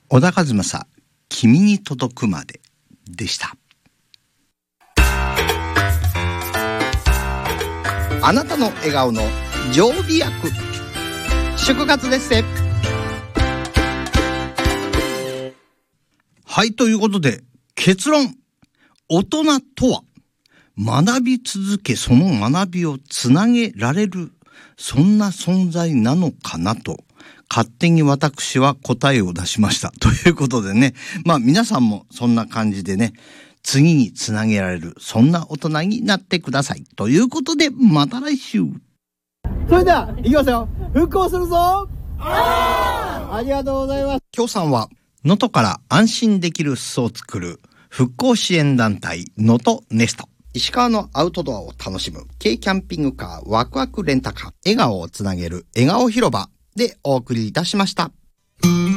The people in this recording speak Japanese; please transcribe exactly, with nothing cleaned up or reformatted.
小田和正、君に届くまででした。あなたの笑顔の常備薬、祝活ですね。はい、ということで結論、大人とは学び続け、その学びをつなげられる、そんな存在なのかなと勝手に私は答えを出しました。ということでね、まあ皆さんもそんな感じでね、次につなげられる、そんな大人になってください。ということで、また来週。 それでは、いきますよ。復興するぞ。ありがとうございます。 協賛は、能登から安心できる裾を作る復興支援団体能登ネスト。石川のアウトドアを楽しむ軽キャンピングカーワクワクレンタカー、笑顔をつなげる笑顔広場でお送りいたしました。